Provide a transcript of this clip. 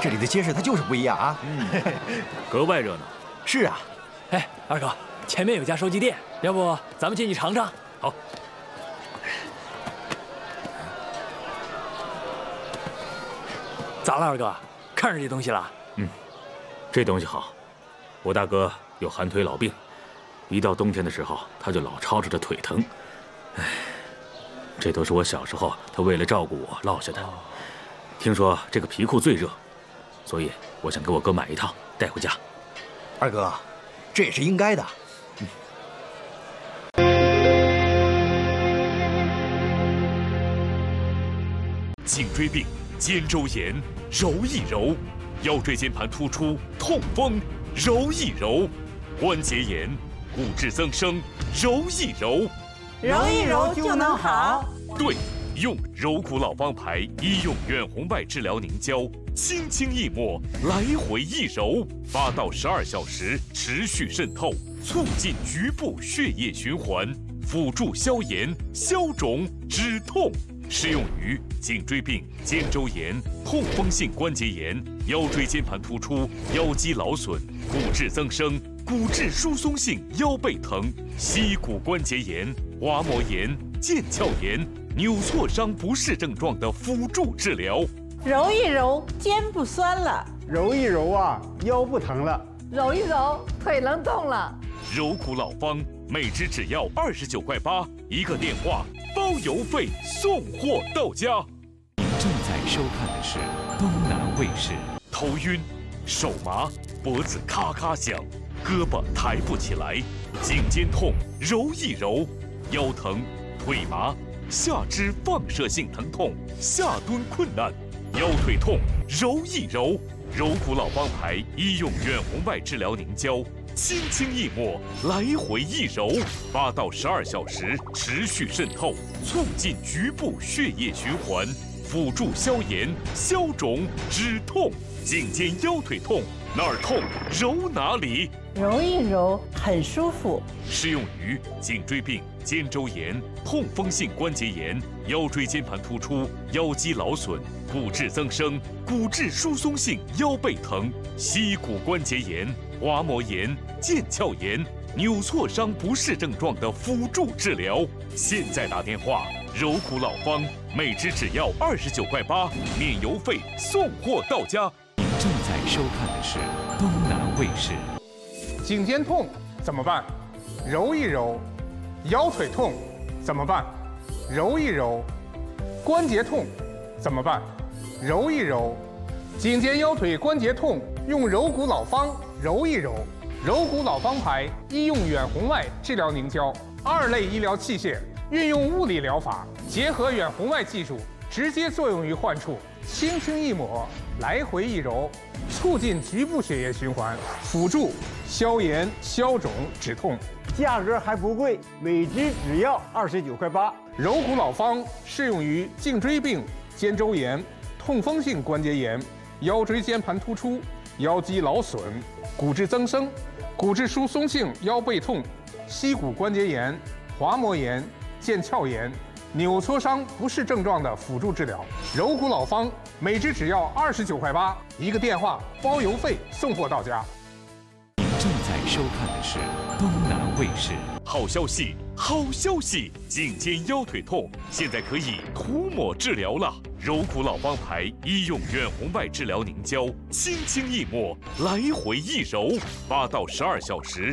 这里的街市它就是不一样啊。 格外热闹。 是啊。 哎，二哥，前面有家收集店，要不咱们进去尝尝？ 好。 咋了，二哥？看上这东西了？ 这东西好。我大哥有寒腿老病，一到冬天的时候，他就老吵着这腿疼。哎，这都是我小时候他为了照顾我落下的。听说这个皮裤最热，所以我想给我哥买一套带回家。 二哥，这也是应该的。 颈椎病、肩周炎，揉一揉；腰椎间盘突出、痛风，揉一揉；关节炎、骨质增生，揉一揉。 揉一揉就能好。 对，用柔骨老方牌医用远红外治疗凝胶，轻轻一抹，来回一揉，8到12小时持续渗透，促进局部血液循环，辅助消炎、消肿、止痛。适用于颈椎病、肩周炎、痛风性关节炎、腰椎间盘突出、腰肌劳损、骨质增生、骨质疏松性腰背疼、膝骨关节炎、滑膜炎、腱鞘炎、扭挫伤不适症状的辅助治疗。 揉一揉，肩不酸了； 揉一揉啊，腰不疼了； 揉一揉，腿能动了。 柔骨老方，每支只要29.8块，一个电话，包邮费，送货到家。 您正在收看的是东南卫视。 头晕、手麻、脖子咔咔响，胳膊抬不起来，颈肩痛，揉一揉；腰疼、腿麻、下肢放射性疼痛，下蹲困难，腰腿痛，揉一揉。柔骨老方牌医用远红外治疗凝胶，轻轻一抹，来回一揉，8到12小时持续渗透，促进局部血液循环，辅助消炎、消肿、止痛。颈肩腰腿痛，哪儿痛揉哪里。 揉一揉很舒服。 适用于颈椎病、肩周炎、痛风性关节炎、腰椎间盘突出、腰肌劳损、骨质增生、骨质疏松性腰背疼、膝骨关节炎、滑膜炎、腱鞘炎、扭挫伤不适症状的辅助治疗。现在打电话，柔骨老方，每支只要29.8块，免邮费，送货到家。 您正在收看的是东南卫视。 颈肩痛怎么办？揉一揉。腰腿痛怎么办？揉一揉。关节痛怎么办？揉一揉。颈肩腰腿关节痛用柔骨老方揉一揉。柔骨老方牌医用远红外治疗凝胶，2类医疗器械，运用物理疗法，结合远红外技术，直接作用于患处，轻轻一抹，来回一揉，促进局部血液循环，辅助消炎、消肿、止痛。价格还不贵，每支只要29.8块。柔骨老方适用于颈椎病、肩周炎、痛风性关节炎、腰椎间盘突出、腰肌劳损、骨质增生、骨质疏松性腰背痛、膝骨关节炎、滑膜炎、腱鞘炎、扭挫伤不适症状的辅助治疗。柔骨老方每支只要29.8块，一个电话，包邮费，送货到家。 您正在收看的是东南卫视。 好消息，好消息！颈肩腰腿痛现在可以涂抹治疗了。柔骨老方牌医用远红外治疗凝胶，轻轻一抹，来回一揉，8到12小时